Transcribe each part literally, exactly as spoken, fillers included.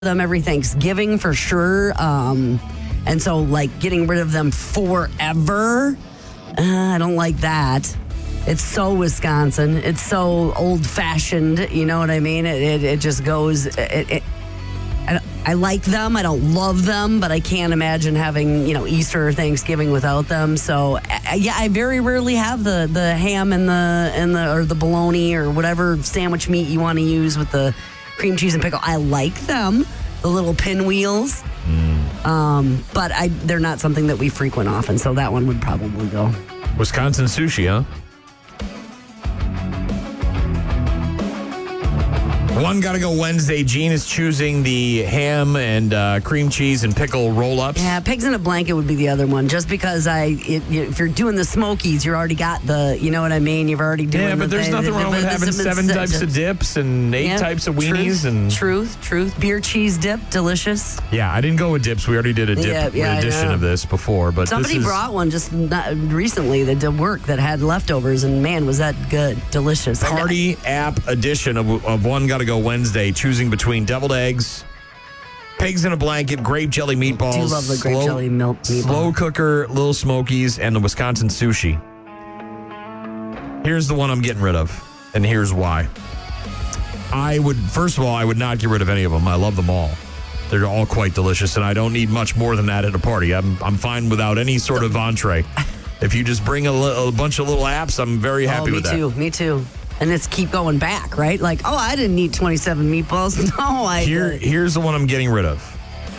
them every Thanksgiving for sure. Um, and so, like, getting rid of them forever, uh, I don't like that. It's so Wisconsin. It's so old-fashioned. You know what I mean? It it, it just goes. It, it, I, I like them. I don't love them, but I can't imagine having, you know, Easter or Thanksgiving without them. So I, yeah, I very rarely have the the ham and the and the or the bologna or whatever sandwich meat you want to use with the cream cheese and pickle. I like them, the little pinwheels, mm. um, but I they're not something that we frequent often. So that one would probably go. Wisconsin sushi, huh? One gotta go Wednesday. Gene is choosing the ham and uh, cream cheese and pickle roll-ups. Yeah, pigs in a blanket would be the other one. Just because I, it, you, if you're doing the Smokies, you already got the, you know what I mean. You've already doing. Yeah, but the there's thing. nothing wrong with having seven types of dips and eight yeah, types of weenies truth, and truth, truth. Beer cheese dip, delicious. Yeah, I didn't go with dips. We already did a dip Yeah, yeah, edition of this before, but somebody this is, brought one just not, recently that did work that had leftovers, and man, was that good, delicious. Party app edition of, of One Gotta Go Wednesday. Choosing between deviled eggs, pigs in a blanket, grape jelly meatballs, I do love the grape slow, jelly milk meatball. slow cooker, Little Smokies, and the Wisconsin sushi. Here's the one I'm getting rid of, and here's why. I would, first of all, I would not get rid of any of them. I love them all. They're all quite delicious, and I don't need much more than that at a party. I'm I'm fine without any sort of entree. If you just bring a, li- a bunch of little apps, I'm very happy oh, with that. that. Me too, me too. And it's keep going back, right? Like, oh, I didn't eat twenty-seven meatballs. No, I Here, did. Here's the one I'm getting rid of.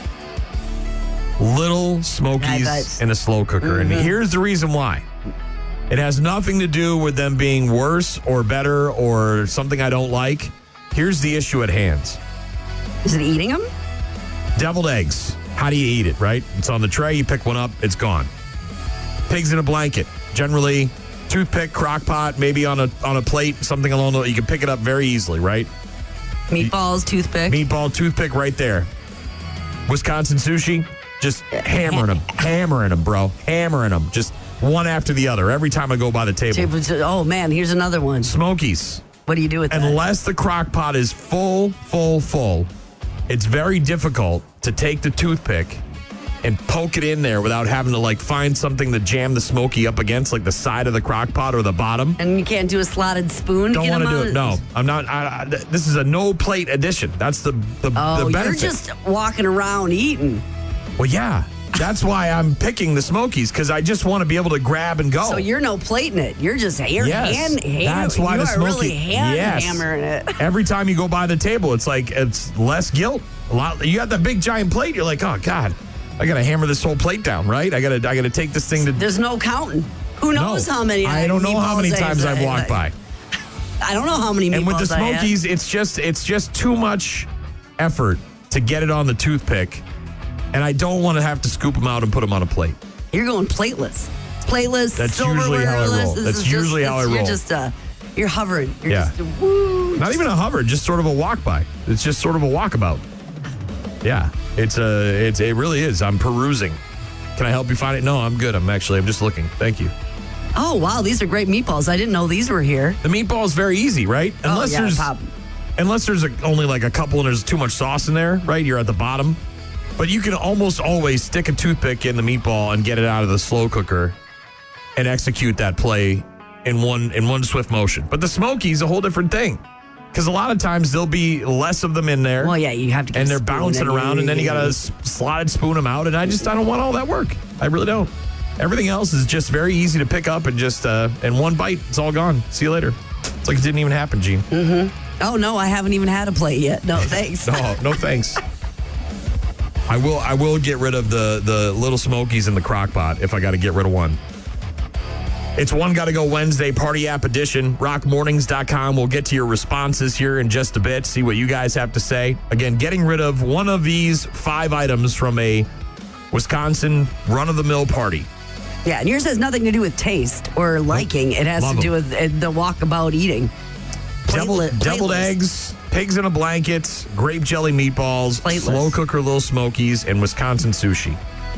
Little Smokies Nice. in a slow cooker. Mm-hmm. And here's the reason why. It has nothing to do with them being worse or better or something I don't like. Here's the issue at hand. Is it eating them? Deviled eggs. How do you eat it, right? It's on the tray. You pick one up. It's gone. Pigs in a blanket. Generally, toothpick, crock pot, maybe on a on a plate, something along those. You can pick it up very easily, right? Meatballs, toothpick. Meatball, toothpick right there. Wisconsin sushi, just hammering them. hammering them, bro. Hammering them. Just one after the other every time I go by the table. Oh, man, here's another one. Smokies. What do you do with that? Unless the crock pot is full, full, full, it's very difficult to take the toothpick and poke it in there without having to, like, find something to jam the Smoky up against, like the side of the crock pot or the bottom. And you can't do a slotted spoon? Don't want to do it. No, I'm not. I, I, this is a no plate edition. That's the the, Oh, the benefit. you're just walking around eating. Well, yeah. That's why I'm picking the Smokies, because I just want to be able to grab and go. So you're no plating it. You're just you're Yes, hand, hand, that's why you the are Smoky. really hand yes. hammering it. Every time you go by the table, it's like it's less guilt. A lot. You got the big giant plate. You're like, oh God, I got to hammer this whole plate down, right? I got to I got to take this thing to. There's no counting. Who knows no, how many? I don't know how many times I've walked by. I don't know how many. And with the meatballs I had. Smokies, it's just it's just too much effort to get it on the toothpick. And I don't want to have to scoop them out and put them on a plate. You're going plateless. Plateless. That's usually how I roll. This That's is usually just, how I roll. You're just uh, you're hovering. You're Yeah. just woo. Not even a hover, just sort of a walk by. It's just sort of a walkabout. Yeah, it's a it's it really is. I'm perusing. Can I help you find it? No, I'm good. I'm actually I'm just looking. Thank you. Oh wow, these are great meatballs. I didn't know these were here. The meatball is very easy, right? Unless oh, yeah, there's pop. unless there's a, only like a couple and there's too much sauce in there, right? You're at the bottom. But you can almost always stick a toothpick in the meatball and get it out of the slow cooker and execute that play in one in one swift motion. But the Smokies a whole different thing. Because a lot of times there'll be less of them in there. Well, yeah, you have to. Get and they're a spoon bouncing and around, you, and then you got to you- slide spoon them out. And I just I don't want all that work. I really don't. Everything else is just very easy to pick up and just uh, in one bite, it's all gone. See you later. It's like it didn't even happen, Gene. Mm-hmm. Oh no, I haven't even had a plate yet. No thanks. no, no thanks. I will I will get rid of the, the Little Smokies in the crock pot if I got to get rid of one. It's One Gotta Go Wednesday Party App Edition. rock mornings dot com. We'll get to your responses here in just a bit, see what you guys have to say. Again, getting rid of one of these five items from a Wisconsin run-of-the-mill party. Yeah, and yours has nothing to do with taste or liking. It has Love to do 'em. with uh, the walkabout eating. Devil, Platelet- deviled plateless. eggs, pigs in a blanket, grape jelly meatballs, Plateless. slow cooker Little Smokies, and Wisconsin sushi.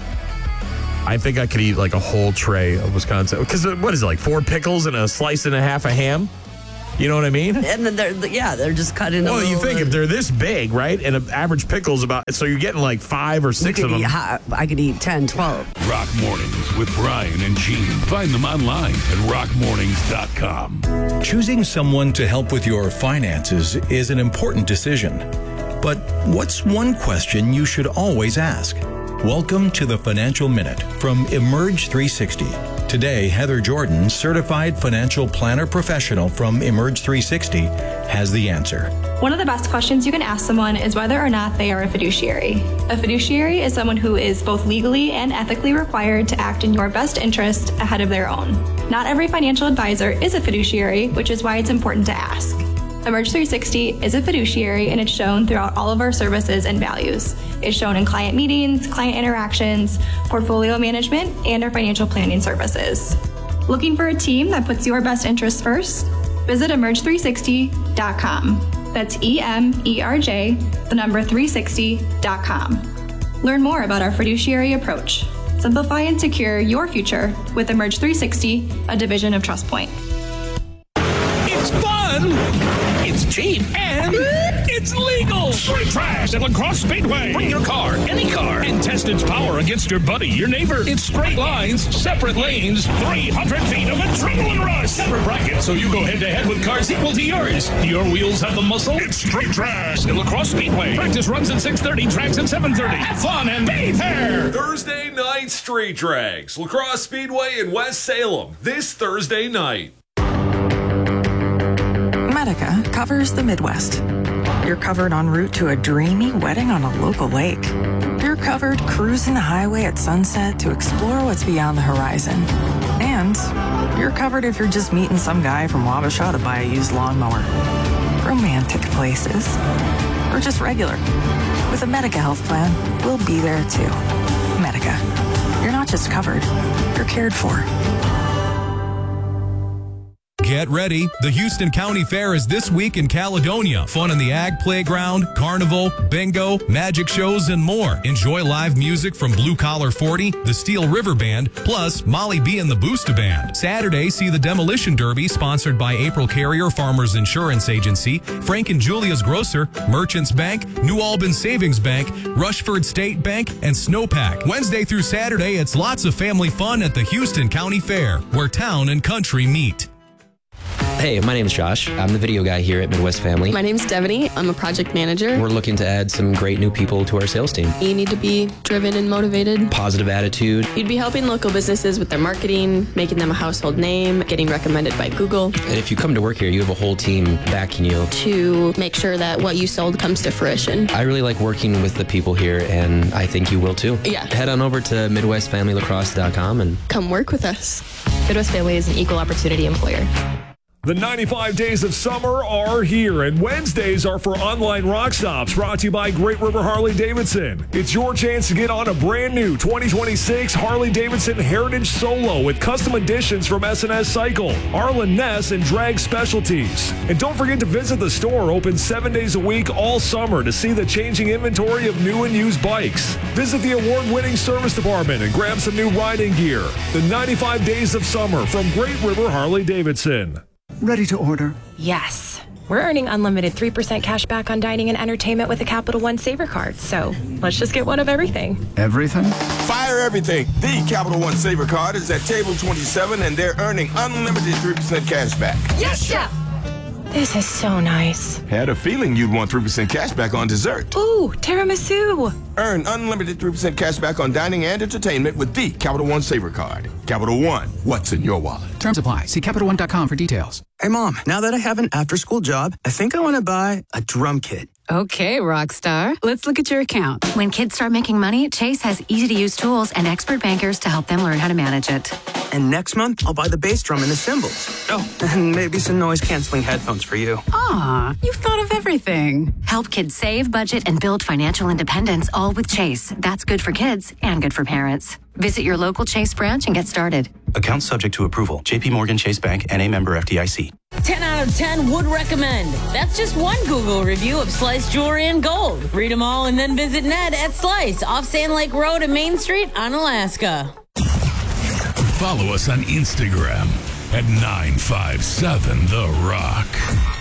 I think I could eat like a whole tray of Wisconsin. Because what is it, like four pickles and a slice and a half of ham? You know what I mean? And then they're, yeah, they're just cut into Well, you little- think if they're this big, right? And an average pickle's about, so you're getting like five or You six could of them. eat hot- I could eat ten, twelve. Rock Mornings with Brian and Gene. Find them online at rock mornings dot com. Choosing someone to help with your finances is an important decision. But what's one question you should always ask? Welcome to the Financial Minute from Emerge three sixty. Today, Heather Jordan, certified financial planner professional from Emerge three sixty, has the answer. One of the best questions you can ask someone is whether or not they are a fiduciary. A fiduciary is someone who is both legally and ethically required to act in your best interest ahead of their own. Not every financial advisor is a fiduciary, which is why it's important to ask. Emerge three sixty is a fiduciary, and it's shown throughout all of our services and values. It's shown in client meetings, client interactions, portfolio management, and our financial planning services. Looking for a team that puts your best interests first? Visit emerge three sixty dot com. That's E M E R J, the number three sixty dot com. Learn more about our fiduciary approach. Simplify and secure your future with Emerge three sixty, a division of TrustPoint. It's fun, it's cheap, and it's legal. Straight trash at La Crosse Speedway. Bring your car, any car, and test its power against your buddy, your neighbor. It's straight lines, separate lanes, three hundred feet of adrenaline rush. Separate brackets, so you go head to head with cars equal to yours. Do your wheels have the muscle? It's straight trash at La Crosse Speedway. Practice runs at six thirty, tracks at seven thirty. Have fun and be fair. Thursday night street drags. La Crosse Speedway in West Salem this Thursday night. Medica covers the Midwest. You're covered en route to a dreamy wedding on a local lake. You're covered cruising the highway at sunset to explore what's beyond the horizon. And you're covered if you're just meeting some guy from Wabasha to buy a used lawnmower. Romantic places. Or just regular. With a Medica health plan, we'll be there too. Medica. You're not just covered, you're cared for. Get ready. The Houston County Fair is this week in Caledonia. Fun in the Ag Playground, Carnival, Bingo, magic shows, and more. Enjoy live music from Blue Collar forty, the Steel River Band, plus Molly B and the Boosta Band. Saturday, see the Demolition Derby, sponsored by April Carrier Farmers Insurance Agency, Frank and Julia's Grocer, Merchants Bank, New Albin Savings Bank, Rushford State Bank, and Snowpack. Wednesday through Saturday, it's lots of family fun at the Houston County Fair, where town and country meet. Hey, my name's Josh. I'm the video guy here at Midwest Family. My name's Devaney. I'm a project manager. We're looking to add some great new people to our sales team. You need to be driven and motivated. Positive attitude. You'd be helping local businesses with their marketing, making them a household name, getting recommended by Google. And if you come to work here, you have a whole team backing you. To make sure that what you sold comes to fruition. I really like working with the people here, and I think you will too. Yeah. Head on over to midwest family lacrosse dot com and come work with us. Midwest Family is an equal opportunity employer. The ninety-five days of summer are here, and Wednesdays are for online rock stops, brought to you by Great River Harley-Davidson. It's your chance to get on a brand new twenty twenty-six Harley-Davidson Heritage Solo with custom additions from S and S Cycle, Arlen Ness, and Drag Specialties. And don't forget to visit the store, open seven days a week all summer, to see the changing inventory of new and used bikes. Visit the award-winning service department and grab some new riding gear. The ninety-five days of summer from Great River Harley-Davidson. Ready to order? Yes. We're earning unlimited three percent cash back on dining and entertainment with a Capital One Saver card. So let's just get one of everything. Everything? Fire everything. The Capital One Saver card is at table twenty-seven, and they're earning unlimited three percent cash back. Yes, Chef! This is so nice. Had a feeling you'd want three percent cash back on dessert. Ooh, tiramisu. Earn unlimited three percent cash back on dining and entertainment with the Capital One Saver card. Capital One, what's in your wallet? Terms apply. See Capital One dot com for details. Hey, Mom, now that I have an after-school job, I think I want to buy a drum kit. Okay, Rockstar. Let's look at your account. When kids start making money, Chase has easy-to-use tools and expert bankers to help them learn how to manage it. And next month, I'll buy the bass drum and the cymbals. Oh, and maybe some noise-canceling headphones for you. Aw, you've thought of everything. Help kids save, budget, and build financial independence, all with Chase. That's good for kids and good for parents. Visit your local Chase branch and get started. Account subject to approval. J P Morgan Chase Bank, N A member F D I C. ten out of ten would recommend. That's just one Google review of Slice Jewelry and Gold. Read them all and then visit Ned at Slice off Sand Lake Road and Main Street on Alaska. Follow us on Instagram at nine five seven The Rock.